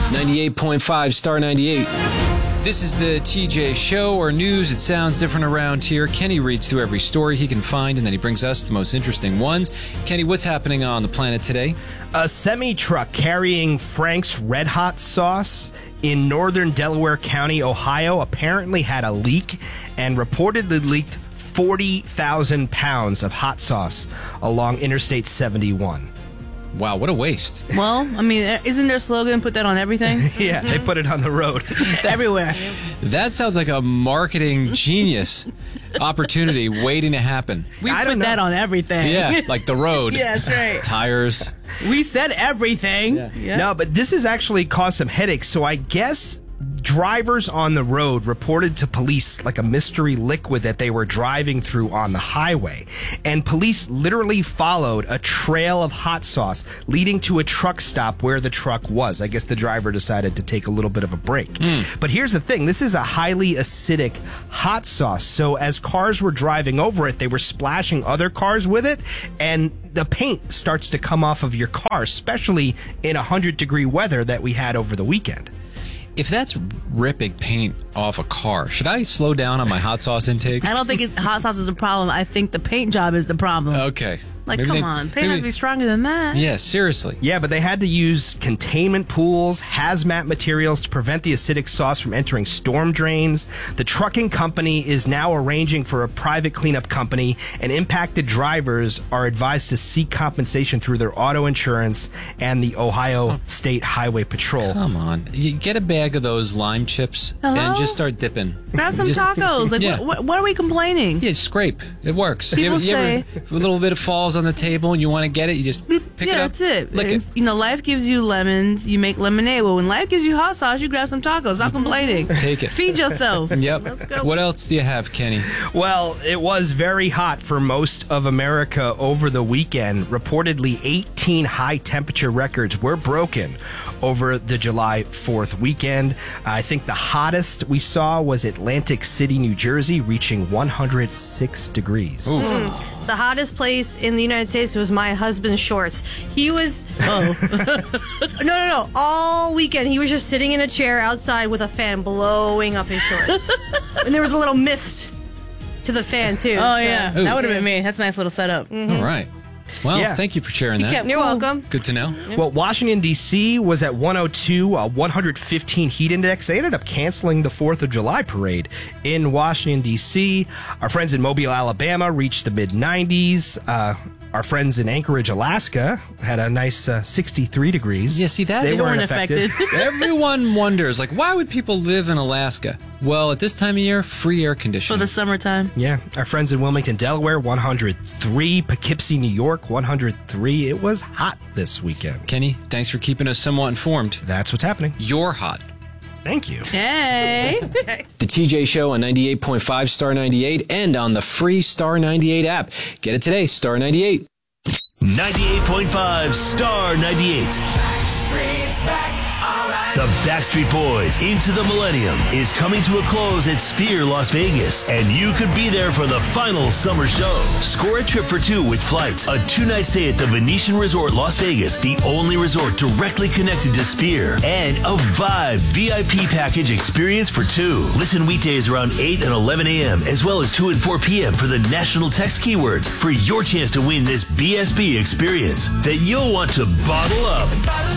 98.5 Star 98. This is the TJ Show, or news. It sounds different around here. Kenny reads through every story he can find, and then he brings us the most interesting ones. Kenny, what's happening on the planet today? A semi-truck carrying Frank's Red Hot sauce in northern Delaware County, Ohio, apparently had a leak and reportedly leaked 40,000 pounds of hot sauce along Interstate 71. Wow, what a waste. Well, I mean, isn't their slogan, put that on everything? Yeah, they put it on the road. Everywhere. That sounds like a marketing genius opportunity waiting to happen. We put that on everything. Yeah, like the road. Yeah, that's right. Tires. We said everything. Yeah. No, but this has actually caused some headaches, so I guess drivers on the road reported to police like a mystery liquid that they were driving through on the highway. And police literally followed a trail of hot sauce leading to a truck stop where the truck was. I guess the driver decided to take a little bit of a break. But here's the thing. This is a highly acidic hot sauce. So as cars were driving over it, they were splashing other cars with it. And the paint starts to come off of your car, especially in 100-degree weather that we had over the weekend. If that's ripping paint off a car, should I slow down on my hot sauce intake? I don't think hot sauce is a problem. I think the paint job is the problem. Okay. Like, come on. Paint has to be stronger than that. Yeah, seriously. Yeah, but they had to use containment pools, hazmat materials to prevent the acidic sauce from entering storm drains. The trucking company is now arranging for a private cleanup company, and impacted drivers are advised to seek compensation through their auto insurance and the Ohio State Highway Patrol. Come on. You get a bag of those lime chips and just start dipping. Grab some tacos. Like, yeah. what are we complaining? Yeah, scrape. It works. People say... a little bit of falls on the table and you want to get it, you just pick it up. Yeah, that's it. Lick it. You know, life gives you lemons, you make lemonade. Well, when life gives you hot sauce, you grab some tacos. Stop complaining. Take it. Feed yourself. Yep. Let's go. What else do you have, Kenny? Well, it was very hot for most of America over the weekend. Reportedly, 18 high-temperature records were broken over the July 4th weekend. I think the hottest we saw was Atlantic City, New Jersey, reaching 106 degrees. Ooh. The hottest place in the United States was my husband's shorts. He was... No. All weekend, he was just sitting in a chair outside with a fan blowing up his shorts. And there was a little mist to the fan, too. Oh, yeah. That would have been me. That's a nice little setup. All right. Well, thank you for sharing that. You're welcome. Good to know. Well, Washington, D.C. was at 102, 115 heat index. They ended up canceling the 4th of July parade in Washington, D.C. Our friends in Mobile, Alabama reached the mid-90s. Our friends in Anchorage, Alaska had a nice 63 degrees. Yeah, see, that's... They weren't affected. Everyone wonders, like, why would people live in Alaska? Well, at this time of year, free air conditioning. For the summertime. Yeah. Our friends in Wilmington, Delaware, 103. Poughkeepsie, New York, 103. It was hot this weekend. Kenny, thanks for keeping us somewhat informed. That's what's happening. You're hot. Thank you. Hey. The TJ Show on 98.5 Star 98 and on the free Star 98 app. Get it today, Star 98. 98.5 Star 98. The Backstreet Boys Into the Millennium is coming to a close at Sphere Las Vegas, and you could be there for the final summer show. Score a trip for two with flights, a 2-night stay at the Venetian Resort Las Vegas, the only resort directly connected to Sphere, and a Vibe VIP package experience for two. Listen weekdays around 8 and 11 a.m. as well as 2 and 4 p.m. for the national text keywords for your chance to win this BSB experience that you'll want to bottle up.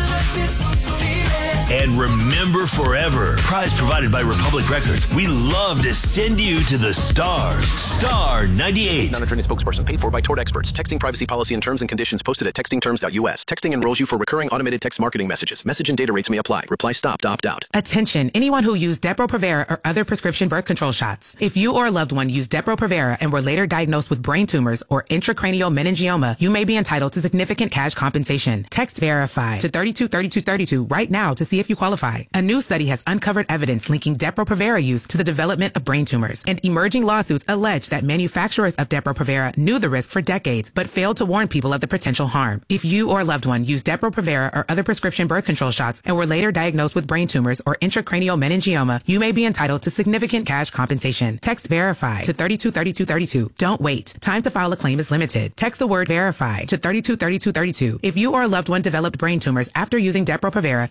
And remember forever. Prize provided by Republic Records. We love to send you to the stars. Star 98. Non-attorney spokesperson paid for by Tort Experts. Texting privacy policy and terms and conditions posted at textingterms.us. Texting enrolls you for recurring automated text marketing messages. Message and data rates may apply. Reply stop to opt out. Attention, anyone who used Depo-Provera or other prescription birth control shots. If you or a loved one used Depo-Provera and were later diagnosed with brain tumors or intracranial meningioma, you may be entitled to significant cash compensation. Text VERIFY to 323232 right now to see if you qualify. A new study has uncovered evidence linking Depo-Provera use to the development of brain tumors, and emerging lawsuits allege that manufacturers of Depo-Provera knew the risk for decades but failed to warn people of the potential harm. If you or a loved one used Depo-Provera or other prescription birth control shots and were later diagnosed with brain tumors or intracranial meningioma, you may be entitled to significant cash compensation. Text VERIFY to 323232. Don't wait. Time to file a claim is limited. Text the word VERIFY to 323232. If you or a loved one developed brain tumors after using Depo-Provera, you may be entitled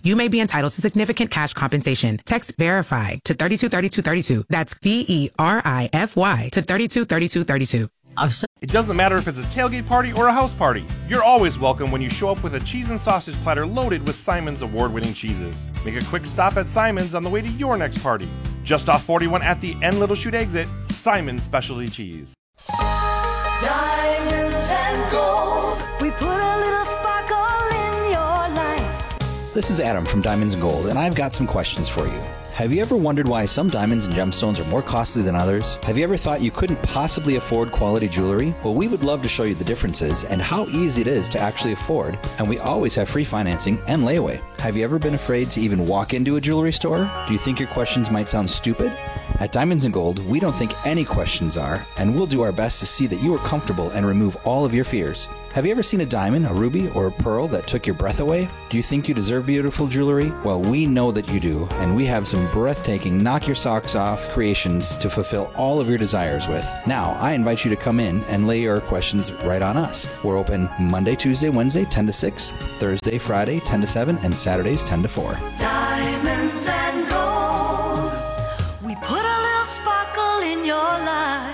entitled to significant cash compensation. Text VERIFY to 323232. That's VERIFY to 323232. It doesn't matter if it's a tailgate party or a house party. You're always welcome when you show up with a cheese and sausage platter loaded with Simon's award-winning cheeses. Make a quick stop at Simon's on the way to your next party. Just off 41 at the N Little Chute exit, Simon's Specialty Cheese. Diamonds and gold. We put a little sparkle in your life. This is Adam from Diamonds and Gold, and I've got some questions for you. Have you ever wondered why some diamonds and gemstones are more costly than others? Have you ever thought you couldn't possibly afford quality jewelry? Well, we would love to show you the differences and how easy it is to actually afford, and we always have free financing and layaway. Have you ever been afraid to even walk into a jewelry store? Do you think your questions might sound stupid? At Diamonds and Gold, we don't think any questions are, and we'll do our best to see that you are comfortable and remove all of your fears. Have you ever seen a diamond, a ruby, or a pearl that took your breath away? Do you think you deserve beautiful jewelry? Well, we know that you do, and we have some breathtaking, knock-your-socks-off creations to fulfill all of your desires with. Now, I invite you to come in and lay your questions right on us. We're open Monday, Tuesday, Wednesday, 10 to 6, Thursday, Friday, 10 to 7, and Saturdays, 10 to 4. Diamonds and gold. We put a little sparkle in your life.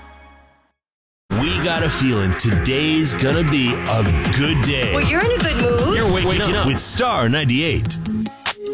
We got a feeling today's gonna be a good day. Well, you're in a good mood. You're waking up with Star 98.